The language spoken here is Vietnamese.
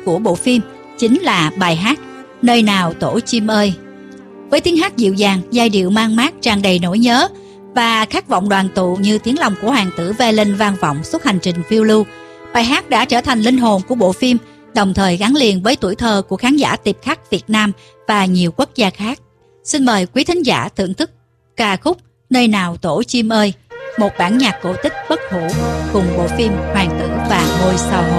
của bộ phim chính là bài hát Nơi nào tổ chim ơi. Với tiếng hát dịu dàng, giai điệu mang mát tràn đầy nỗi nhớ và khát vọng đoàn tụ như tiếng lòng của hoàng tử Velen vang vọng suốt hành trình phiêu lưu, bài hát đã trở thành linh hồn của bộ phim, đồng thời gắn liền với tuổi thơ của khán giả tiệp khắc Việt Nam và nhiều quốc gia khác. Xin mời quý thính giả thưởng thức ca khúc Nơi nào tổ chim ơi, một bản nhạc cổ tích bất hủ cùng bộ phim Hoàng tử và ngôi sao hồn.